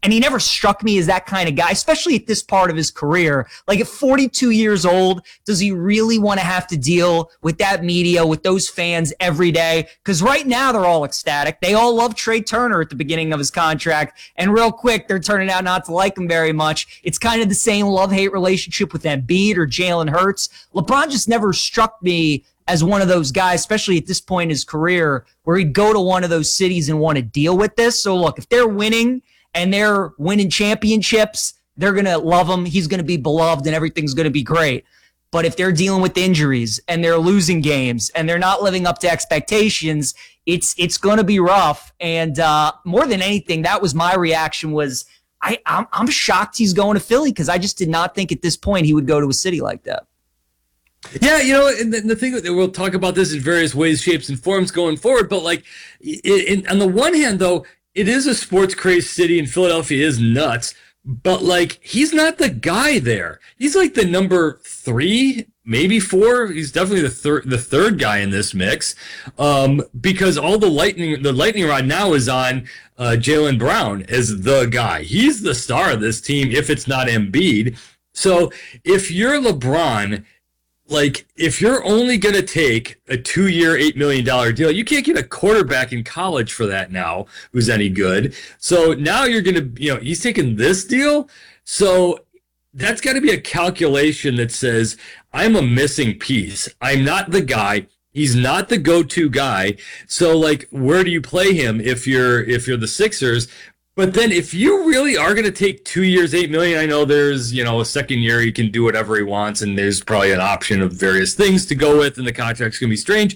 And he never struck me as that kind of guy, especially at this part of his career. Like at 42 years old, does he really want to have to deal with that media, with those fans every day? Because right now they're all ecstatic. They all love Trey Turner at the beginning of his contract. And real quick, they're turning out not to like him very much. It's kind of the same love-hate relationship with Embiid or Jalen Hurts. LeBron just never struck me as one of those guys, especially at this point in his career, where he'd go to one of those cities and want to deal with this. So look, if they're winning and they're winning championships, they're going to love him. He's going to be beloved and everything's going to be great. But if they're dealing with injuries and they're losing games and they're not living up to expectations, it's going to be rough. And more than anything, that was my reaction was I'm shocked he's going to Philly because I just did not think at this point he would go to a city like that. Yeah, and the thing that we'll talk about this in various ways, shapes, and forms going forward. But like, on the one hand, though, it is a sports crazed city, and Philadelphia is nuts. But like, he's not the guy there. He's like the number 3, maybe 4. He's definitely the third guy in this mix, because all the lightning rod now is on Jaylen Brown as the guy. He's the star of this team. If it's not Embiid, so if you're LeBron. Like, if you're only going to take a 2-year, $8 million deal, you can't get a quarterback in college for that now who's any good. So now you're going to, he's taking this deal. So that's got to be a calculation that says, I'm a missing piece. I'm not the guy. He's not the go-to guy. So, like, where do you play him if you're the Sixers? But then if you really are going to take 2 years, $8 million, I know there's, a second year he can do whatever he wants, and there's probably an option of various things to go with, and the contract's going to be strange.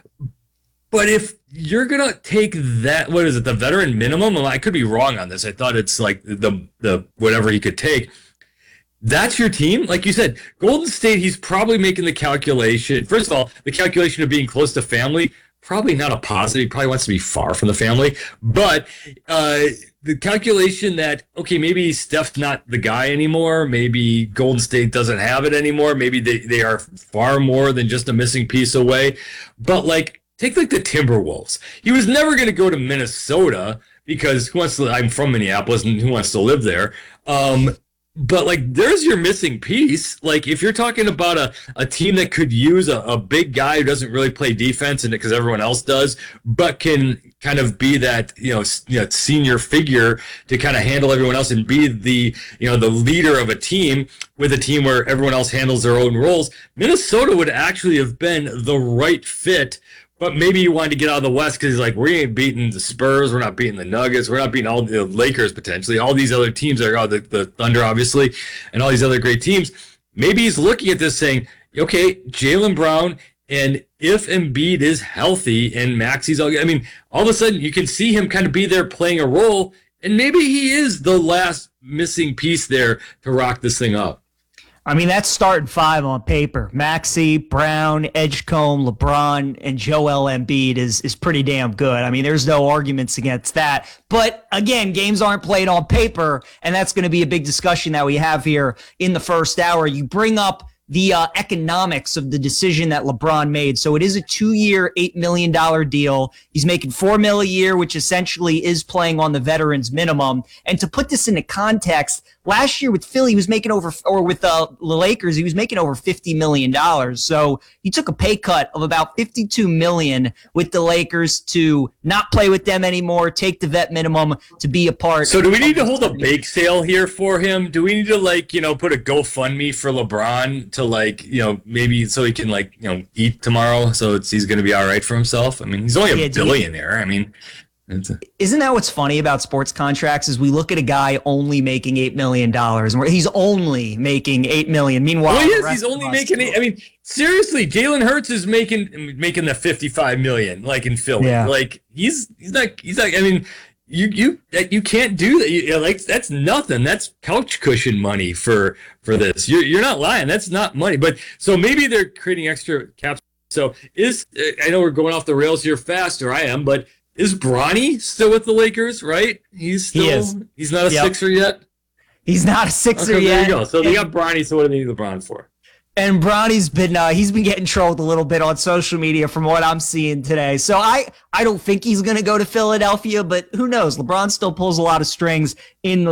But if you're going to take that, what is it, the veteran minimum? Well, I could be wrong on this. I thought it's like the whatever he could take. That's your team? Like you said, Golden State, he's probably making the calculation. First of all, the calculation of being close to family, probably not a positive. He probably wants to be far from the family. But the calculation that, okay, maybe Steph's not the guy anymore. Maybe Golden State doesn't have it anymore. Maybe they are far more than just a missing piece away. But, like, take, like, the Timberwolves. He was never going to go to Minnesota because I'm from Minneapolis, and who wants to live there? But, like, there's your missing piece. Like, if you're talking about a team that could use a big guy who doesn't really play defense, and because everyone else does, but can kind of be that, senior figure to kind of handle everyone else and be the leader of a team with a team where everyone else handles their own roles, Minnesota would actually have been the right fit. But maybe you wanted to get out of the West because he's like, we ain't beating the Spurs, we're not beating the Nuggets, we're not beating all the Lakers potentially, all these other teams that are the Thunder obviously, and all these other great teams. Maybe he's looking at this saying, okay, Jaylen Brown, and if Embiid is healthy and Maxi's all of a sudden you can see him kind of be there playing a role, and maybe he is the last missing piece there to rock this thing up. I mean, that's starting 5 on paper. Maxey, Brown, Edgecombe, LeBron, and Joel Embiid is pretty damn good. I mean, there's no arguments against that. But again, games aren't played on paper, and that's going to be a big discussion that we have here in the first hour. You bring up the economics of the decision that LeBron made. So it is a 2-year, $8 million deal. He's making $4 million a year, which essentially is playing on the veterans minimum. And to put this into context, last year with Philly, he was making with the Lakers, he was making over $50 million. So he took a pay cut of about $52 million with the Lakers to not play with them anymore, take the vet minimum to be a part. So do we need to hold a bake sale here for him? Do we need to put a GoFundMe for LeBron to maybe so he can eat tomorrow so he's going to be all right for himself? I mean, he's only a billionaire. I mean, isn't that what's funny about sports contracts is we look at a guy only making $8 million and he's only making $8 million. Meanwhile, he's only making $8. I mean, seriously, Jalen Hurts is making the $55 million like in Philly. Yeah. Like he's not. I mean, you can't do that. That's nothing. That's couch cushion money for this. You're not lying. That's not money. But so maybe they're creating extra caps. So I know we're going off the rails here fast, or I am, but is Bronny still with the Lakers? Right? He's not a Sixer yet. He's not a Sixer yet. There you go. So they got Bronny. So what do they need LeBron for? And Bronny's been he's been getting trolled a little bit on social media from what I'm seeing today. So I don't think he's going to go to Philadelphia, but who knows? LeBron still pulls a lot of strings in the